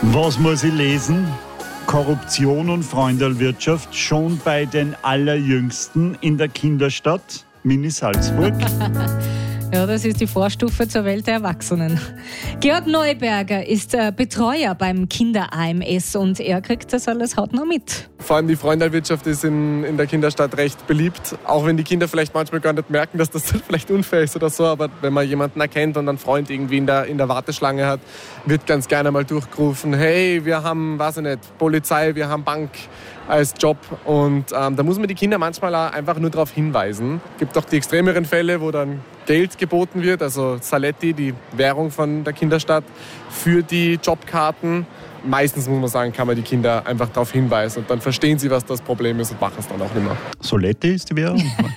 Was muss ich lesen? Korruption und Freundelwirtschaft schon bei den Allerjüngsten in der Kinderstadt Mini Salzburg. Ja, das ist die Vorstufe zur Welt der Erwachsenen. Georg Neuberger ist Betreuer beim Kinder-AMS und er kriegt das alles hautnah mit. Vor allem die Freundelwirtschaft ist in der Kinderstadt recht beliebt. Auch wenn die Kinder vielleicht manchmal gar nicht merken, dass das vielleicht unfair ist oder so. Aber wenn man jemanden erkennt und einen Freund irgendwie in der Warteschlange hat, wird ganz gerne mal durchgerufen, hey, wir haben, weiß ich nicht, Polizei, wir haben Bank als Job. Und da muss man die Kinder manchmal auch einfach nur darauf hinweisen. Es gibt auch die extremeren Fälle, wo dann Geld geboten wird, also Saletti, die Währung von der Kinderstadt, für die Jobkarten. Meistens, muss man sagen, kann man die Kinder einfach darauf hinweisen und dann verstehen sie, was das Problem ist und machen es dann auch nicht mehr. Soletti ist die Währung?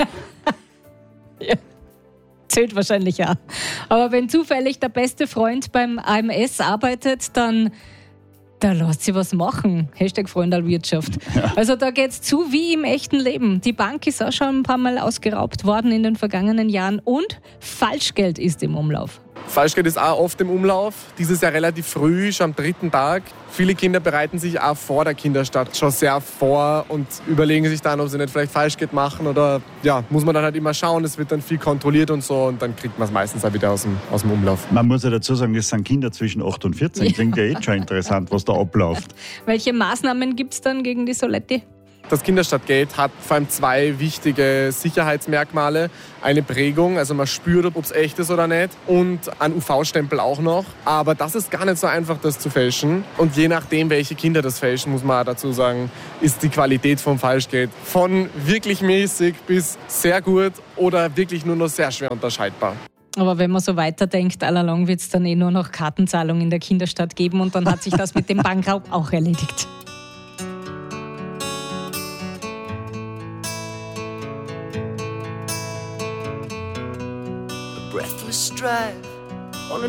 Ja, zählt wahrscheinlich ja. Aber wenn zufällig der beste Freund beim AMS arbeitet, dann da lässt sie was machen. Hashtag Freundelwirtschaft. Ja. Also da geht's zu wie im echten Leben. Die Bank ist auch schon ein paar Mal ausgeraubt worden in den vergangenen Jahren und Falschgeld ist im Umlauf. Falschgeld ist auch oft im Umlauf. Dieses Jahr relativ früh, schon am 3. Tag. Viele Kinder bereiten sich auch vor der Kinderstadt schon sehr vor und überlegen sich dann, ob sie nicht vielleicht Falschgeld machen oder ja, muss man dann halt immer schauen. Es wird dann viel kontrolliert und so und dann kriegt man es meistens auch wieder aus dem Umlauf. Man muss ja dazu sagen, das sind Kinder zwischen 8 und 14. Klingt ja eh schon interessant, was da abläuft. Welche Maßnahmen gibt es dann gegen die Soletti? Das Kinderstadtgeld hat vor allem 2 wichtige Sicherheitsmerkmale. Eine Prägung, also man spürt, ob es echt ist oder nicht, und ein UV-Stempel auch noch. Aber das ist gar nicht so einfach, das zu fälschen. Und je nachdem, welche Kinder das fälschen, muss man auch dazu sagen, ist die Qualität vom Falschgeld von wirklich mäßig bis sehr gut oder wirklich nur noch sehr schwer unterscheidbar. Aber wenn man so weiterdenkt, allalong wird es dann nur noch Kartenzahlung in der Kinderstadt geben und dann hat sich das mit dem Bankraub auch erledigt. Breathless drive